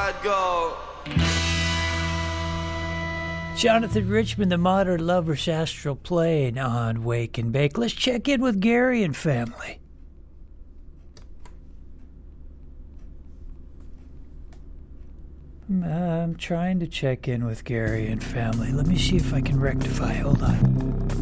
I'd go. Jonathan Richman, the Modern Lovers Astral Plane on Wake and Bake. Let's check in with Gary and family. I'm trying to check in with Gary and family. Let me see if I can rectify. Hold on.